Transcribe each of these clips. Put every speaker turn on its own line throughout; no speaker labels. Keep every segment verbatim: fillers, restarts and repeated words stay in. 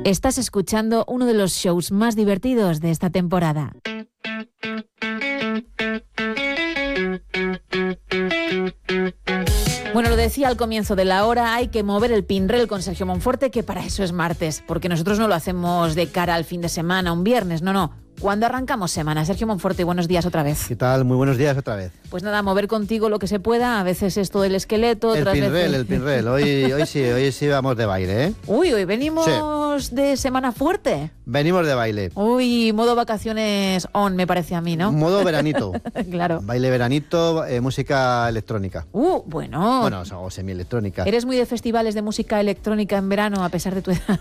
Estás escuchando uno de los shows más divertidos de esta temporada. Bueno, lo decía al comienzo de la hora, hay que mover el pinrel con Sergio Monforte, que para eso es martes, porque nosotros no lo hacemos de cara al fin de semana, un viernes, no, no. ¿Cuándo arrancamos semana? Sergio Monforte, buenos días otra vez.
¿Qué tal? Muy buenos días otra vez.
Pues nada, mover contigo lo que se pueda, a veces es todo el esqueleto,
el
otras
pinrel,
veces...
El pinrel, hoy, hoy sí, hoy sí vamos de baile, ¿eh?
Uy, hoy venimos sí. de semana fuerte.
Venimos de baile.
Uy, modo vacaciones on, me parece a mí, ¿no?
Modo veranito.
Claro.
Baile veranito, eh, música electrónica.
Uh, bueno.
Bueno, o, sea, o semielectrónica.
¿Eres muy de festivales de música electrónica en verano, a pesar de tu edad?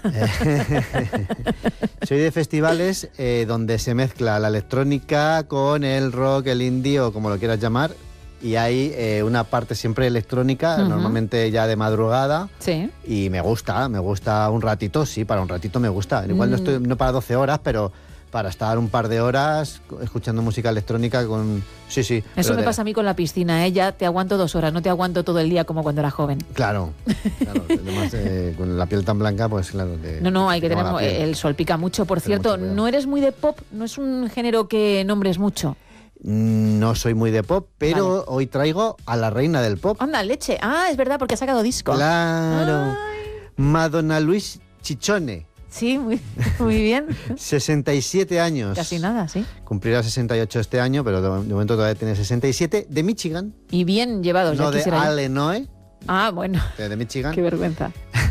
Soy de festivales eh, donde se mezcla la electrónica con el rock, el indie o como lo quieras llamar, y hay eh, una parte siempre electrónica, uh-huh. normalmente ya de madrugada,
sí.
y me gusta, me gusta un ratito, sí, para un ratito me gusta. Igual mm. no estoy no para doce horas, pero para estar un par de horas escuchando música electrónica con... Sí, sí.
Eso me
de...
pasa a mí con la piscina, ¿eh? Ya te aguanto dos horas, no te aguanto todo el día como cuando era joven.
Claro, claro. Además, eh, con la piel tan blanca, pues claro. De,
no, no, hay que tener... El sol pica mucho. Por cierto, mucho, no eres muy de pop, no es un género que nombres mucho.
No soy muy de pop, pero vale. hoy traigo a la reina del pop.
Anda, leche. Ah, es verdad, porque ha sacado disco.
Claro. Ay. Madonna Luis Ciccione.
Sí, muy, muy bien.
sesenta y siete años.
Casi nada, sí.
Cumplirá sesenta y ocho este año, pero de, de momento todavía tiene sesenta y siete. De Michigan.
Y bien llevados.
No,
ya
de Illinois.
Ah, bueno.
De, de Michigan.
Qué vergüenza.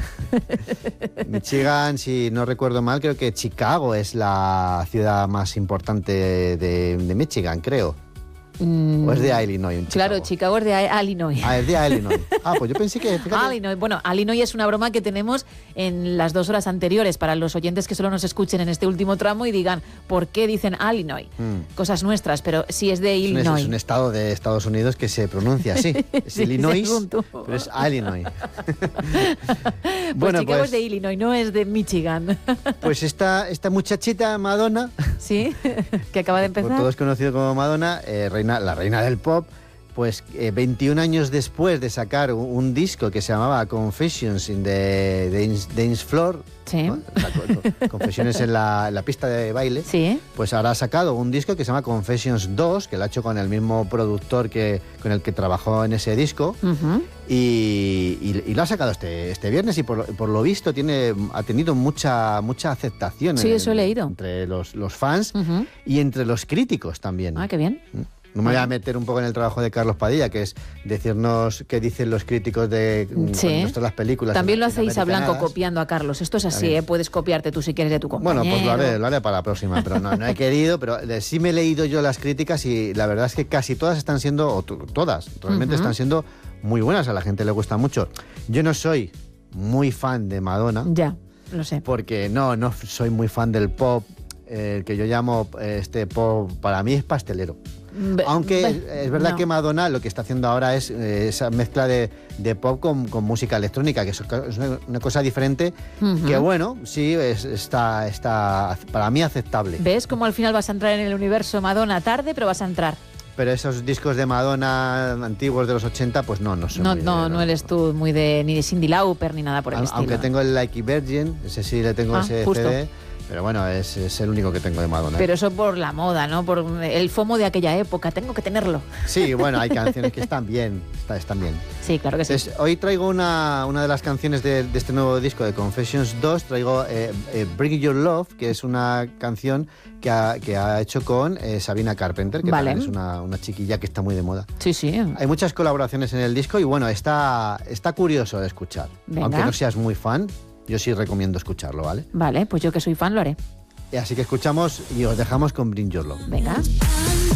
Michigan, si no recuerdo mal, creo que Chicago es la ciudad más importante de, de Michigan, creo.
Mm,
¿O es de Illinois? Chicago?
Claro, Chicago es de Illinois.
Ah, es de Illinois. Ah, pues yo pensé que... Fíjate.
Illinois. Bueno, Illinois es una broma que tenemos en las dos horas anteriores para los oyentes que solo nos escuchen en este último tramo y digan, ¿por qué dicen Illinois? Mm. Cosas nuestras, pero sí es de
es
Illinois.
Un, es un estado de Estados Unidos que se pronuncia así. Es sí, Illinois, pero es Illinois.
Pues
bueno,
Chicago
pues,
es de Illinois, no es de Michigan.
Pues esta, esta muchachita Madonna...
Sí, que acaba de empezar.
Todos conocidos como Madonna, eh, reina, la reina del pop, pues eh, veintiún años después de sacar un, un disco que se llamaba Confessions in the Dance, Dance Floor,
sí.
¿no? Confesiones en la, en la pista de baile,
sí.
Pues ahora ha sacado un disco que se llama Confessions dos, que lo ha hecho con el mismo productor que con el que trabajó en ese disco, uh-huh. y, y, y lo ha sacado este, este viernes y por, por lo visto tiene, ha tenido mucha, mucha aceptación
sí,
en,
eso he leído.
entre los, los fans uh-huh. y entre los críticos también.
Ah, qué bien.
¿Mm? No me voy a meter un poco en el trabajo de Carlos Padilla, que es decirnos qué dicen los críticos de
sí.
las películas.
También lo hacéis a Blanco copiando a Carlos. Esto es así, ¿eh? Puedes copiarte tú si quieres de tu compañero.
Bueno, pues lo haré, lo haré para la próxima, pero no, no he querido, pero sí me he leído yo las críticas y la verdad es que casi todas están siendo, o todas, realmente uh-huh. están siendo muy buenas, a la gente le gusta mucho. Yo no soy muy fan de Madonna.
Ya, lo sé.
Porque no, no soy muy fan del pop, el eh, que yo llamo este pop, para mí es pastelero. Be, Aunque be, es verdad no. que Madonna lo que está haciendo ahora es eh, esa mezcla de, de pop con, con música electrónica, que es una, una cosa diferente, uh-huh. que bueno, sí, es, está, está para mí aceptable.
¿Ves cómo al final vas a entrar en el universo Madonna tarde, pero vas a entrar?
Pero esos discos de Madonna antiguos de los ochenta, pues no, no son
No,
muy
no,
de,
no eres tú muy de ni de Cyndi Lauper ni nada por el
a,
estilo.
Aunque tengo el Like a Virgin, ese sí le tengo ah, ese
justo.
C D. Pero bueno, es, es el único que tengo de Madonna.
Pero eso por la moda, ¿no? Por el FOMO de aquella época. Tengo que tenerlo.
Sí, bueno, hay canciones que están bien. Está, están bien.
Sí, claro que sí.
Entonces, hoy traigo una, una de las canciones de, de este nuevo disco de Confessions dos. Traigo eh, eh, Bring Your Love, que es una canción que ha, que ha hecho con eh, Sabrina Carpenter, que
vale.
también es una, una chiquilla que está muy de moda.
Sí, sí.
Hay muchas colaboraciones en el disco y bueno, está, está curioso de escuchar.
Venga.
Aunque no seas muy fan, yo sí recomiendo escucharlo, ¿vale?
Vale, pues yo que soy fan lo haré.
Así que escuchamos y os dejamos con Bring Your Love.
Venga.